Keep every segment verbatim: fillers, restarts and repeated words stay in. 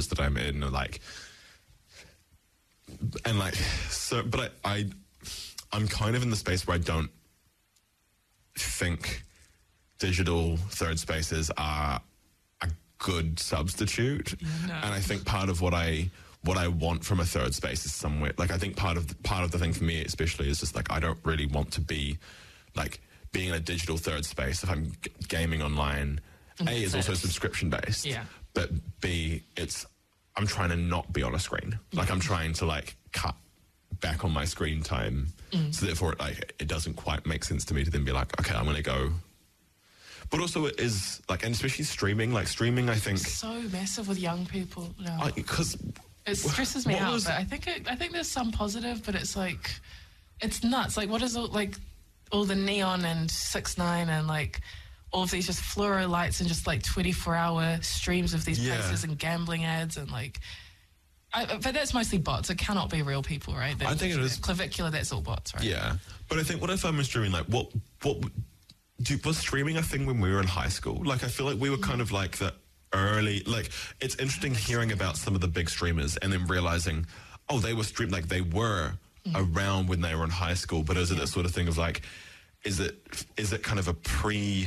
YouTubers that I'm in are like, and like, so, but I, I, I'm kind of in the space where I don't think digital third spaces are a good substitute. No. And I think part of what I, what I want from a third space is somewhere, like I think part of the, part of the thing for me especially is just like, I don't really want to be like being in a digital third space. If I'm g- gaming online, A, it's also subscription based, yeah. but B, it's, I'm trying to not be on a screen. Like I'm trying to like cut back on my screen time. Mm. So therefore it, like, it doesn't quite make sense to me to then be like, okay, I'm going to go. But also it is like, and especially streaming, like streaming, I think. So massive with young people now. Because it stresses me what out, was- but I think it, I think there's some positive, but it's like, it's nuts. Like, what is all, like, all the neon and six nine and like all of these just fluoro lights and just like twenty-four hour streams of these Yeah. places and gambling ads and like, I, but that's mostly bots. It cannot be real people, right? That, I think it is. Clavicular, that's all bots, right? Yeah. But I think, what if I'm streaming, like, what, what, do, was streaming a thing when we were in high school? Like, I feel like we were kind of like the early, like, it's interesting hearing about some of the big streamers and then realizing, oh, they were stream, like, they were mm. around when they were in high school, but is it Yeah. that sort of thing of like, is it, is it kind of a pre,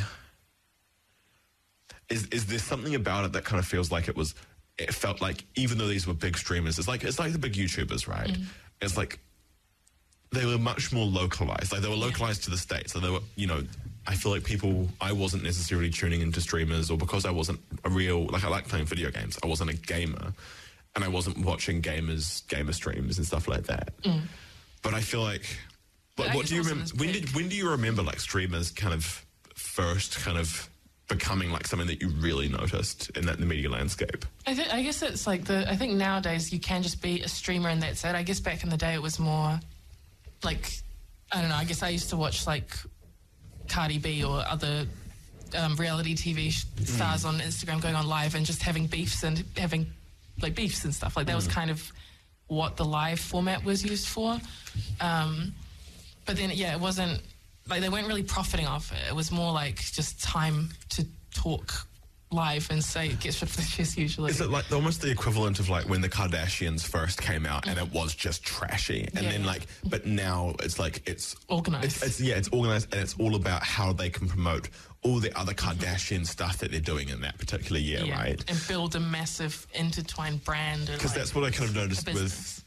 is, is there something about it that kind of feels like it was, it felt like, even though these were big streamers, it's like, it's like the big YouTubers, right? Mm. It's like, they were much more localized. Like they were localized to the States. So they were, you know, I feel like people, I wasn't necessarily tuning into streamers, or because I wasn't a real, like I like playing video games, I wasn't a gamer and I wasn't watching gamers, gamer streams and stuff like that. Mm. But I feel like, But like I what guess do you it remember, wasn't when as did, big. when do you remember like streamers kind of first kind of becoming like something that you really noticed in that, the media landscape? I, th- I guess it's like the, I think nowadays you can just be a streamer and that's it. I guess back in the day it was more like, I don't know, I guess I used to watch like Cardi B or other um, reality T V sh- stars Mm. on Instagram going on live and just having beefs and having like beefs and stuff. Like that Mm. was kind of what the live format was used for. Um, but then, yeah, it wasn't, like they weren't really profiting off it. It was more like just time to talk live and say it gets rid of the chest usually. Is it like almost the equivalent of like when the Kardashians first came out and it was just trashy, and Yeah, then yeah. like, but now it's like it's Organised. It's, it's yeah, it's organized, and it's all about how they can promote all the other Kardashian stuff that they're doing in that particular year, Yeah, right? and build a massive intertwined brand. Because that's what I kind of noticed with,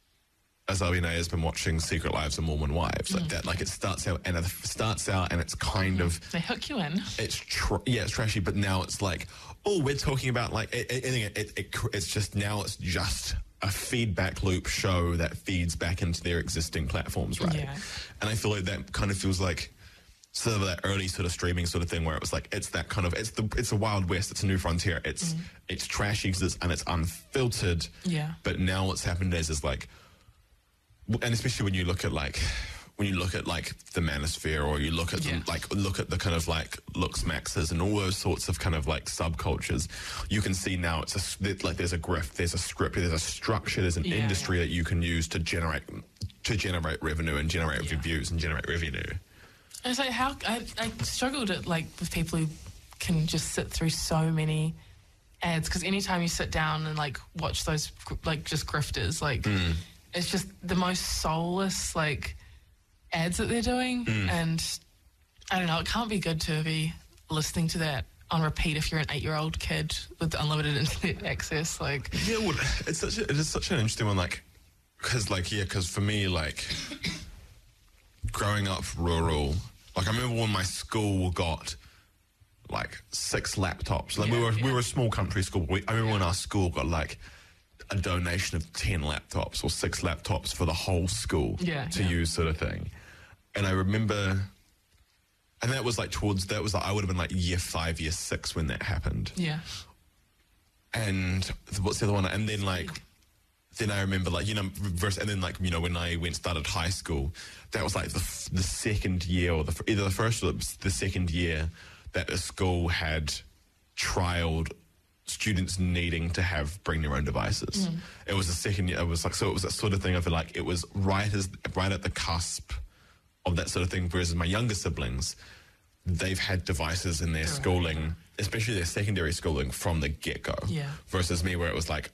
as Alina has been watching Secret Lives of Mormon Wives, like that. Like it starts out and it starts out and it's kind of They hook you in. it's tr- yeah, it's trashy, but now it's like, oh, we're talking about like it, it, it, it, it, it's just now it's just a feedback loop show that feeds back into their existing platforms, right? Yeah. And I feel like that kind of feels like sort of that early sort of streaming sort of thing where it was like it's that kind of it's the it's a Wild West, it's a new frontier, it's Mm. it's trashy 'cause it's, and it's unfiltered. Yeah. But now what's happened is is like, and especially when you look at like when you look at like the Manosphere, or you look at Yeah. the, like look at the kind of like Lux Maxes and all those sorts of kind of like subcultures, you can see now it's a that, like there's a grift, there's a script, there's a structure, there's an Yeah, industry that you can use to generate to generate revenue and generate Yeah. views and generate revenue. And it's like how I, I struggled at like with people who can just sit through so many ads, because anytime you sit down and like watch those gr- like just grifters, like Mm. it's just the most soulless like ads that they're doing, Mm. and I don't know, it can't be good to be listening to that on repeat if you're an eight-year-old kid with unlimited internet access. Like, Yeah, well, it's such a, it is such an interesting one, like, because, like, yeah, because for me, like, growing up rural, like, I remember when my school got, like, six laptops. Like, we Yeah, were we yeah. were a small country school. We, I remember when our school got, like, a donation of ten laptops or six laptops for the whole school Yeah, to yeah. use, sort of thing. And I remember, and that was, like, towards, that was, like, I would have been, like, year five, year six when that happened. yeah, And what's the other one? And then like, then I remember like, you know, verse, and then like, you know, when I went started high school, that was like the, f- the second year or the, f- either the first or the second year that the school had trialed students needing to have bring their own devices. It was the second year. It was like, so it was that sort of thing. I feel like it was right as, right at the cusp of that sort of thing. Whereas my younger siblings, they've had devices in their schooling, especially their secondary schooling, from the get-go. Yeah. Versus me, where it was like,